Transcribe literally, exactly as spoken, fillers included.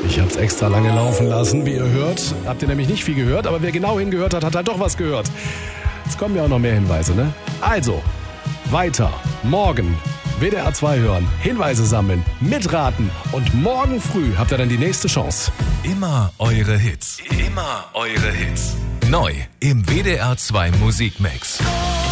Ich hab's extra lange laufen lassen, wie ihr hört. Habt ihr nämlich nicht viel gehört, aber wer genau hingehört hat, hat halt doch was gehört. Es kommen ja auch noch mehr Hinweise, ne? Also, weiter. Morgen W D R zwei hören, Hinweise sammeln, mitraten und morgen früh habt ihr dann die nächste Chance. Immer eure Hits. Immer eure Hits. Neu im W D R zwei Musikmix.